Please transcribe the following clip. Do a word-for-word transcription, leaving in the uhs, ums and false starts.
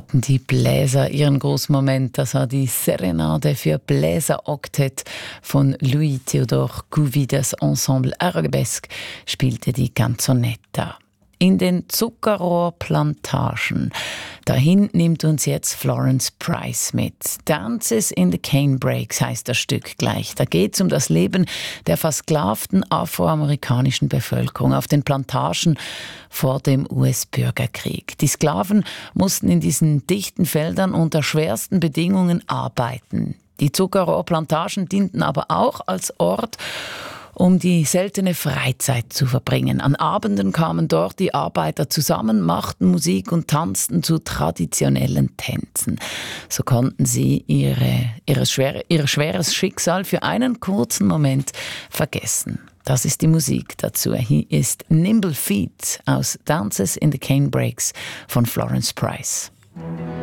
hatten die Bläser ihren großen Moment. Das war die Serenade für Bläseroktett von Louis Théodore Couvi. Das Ensemble Arabesque spielte die Canzonetta. In den Zuckerrohrplantagen. Dahin nimmt uns jetzt Florence Price mit. Dances in the Canebrakes heißt das Stück gleich. Da geht es um das Leben der versklavten afroamerikanischen Bevölkerung auf den Plantagen vor dem U S-Bürgerkrieg. Die Sklaven mussten in diesen dichten Feldern unter schwersten Bedingungen arbeiten. Die Zuckerrohrplantagen dienten aber auch als Ort, um die seltene Freizeit zu verbringen. An Abenden kamen dort die Arbeiter zusammen, machten Musik und tanzten zu traditionellen Tänzen. So konnten sie ihre, ihre schwere, ihr schweres Schicksal für einen kurzen Moment vergessen. Das ist die Musik dazu. Hier ist Nimble Feet aus Dances in the Canebrakes von Florence Price.